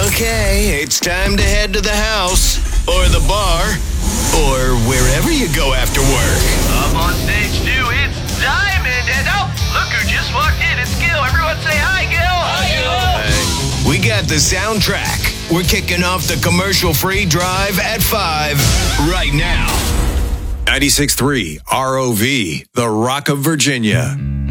Okay, it's time to head to the house, or the bar, or wherever you go after work. Up on stage 2, it's Diamond, and look who just walked in, it's Gil. Everyone say hi, Gil. Hi, Gil. We got the soundtrack. We're kicking off the commercial-free drive at 5 right now. 96.3 ROV, the Rock of Virginia.